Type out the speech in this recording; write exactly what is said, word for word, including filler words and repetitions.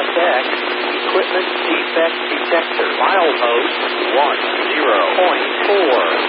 S X, equipment defect detector, milepost one zero point four.